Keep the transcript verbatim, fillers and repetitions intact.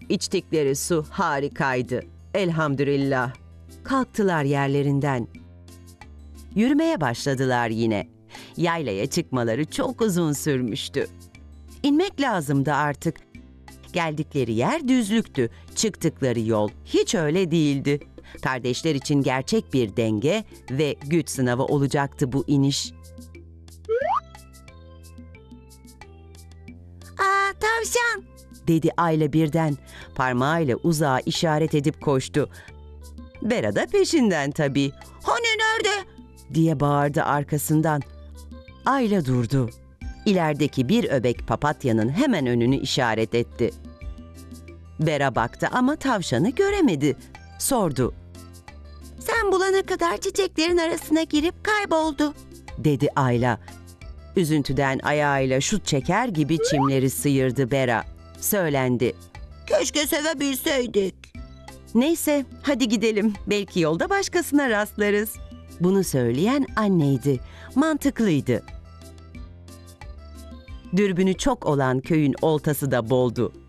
İçtikleri su harikaydı. Elhamdülillah. Kalktılar yerlerinden. Yürümeye başladılar yine. Yaylaya çıkmaları çok uzun sürmüştü. İnmek lazımdı artık. Geldikleri yer düzlüktü. Çıktıkları yol hiç öyle değildi. Kardeşler için gerçek bir denge ve güç sınavı olacaktı bu iniş. Aa, tavşan. Dedi Ayla birden. Parmağıyla uzağa işaret edip koştu. Bera da peşinden tabii. Hani nerede? Diye bağırdı arkasından. Ayla durdu. İlerideki bir öbek papatyanın hemen önünü işaret etti. Bera baktı ama tavşanı göremedi. Sordu. Sen bulana kadar çiçeklerin arasına girip kayboldu. Dedi Ayla. Üzüntüden ayağıyla şut çeker gibi çimleri sıyırdı Bera. Söylendi. Keşke sevebilseydik. Neyse hadi gidelim. Belki yolda başkasına rastlarız. Bunu söyleyen anneydi. Mantıklıydı. Dürbünü çok olan köyün oltası da boldu.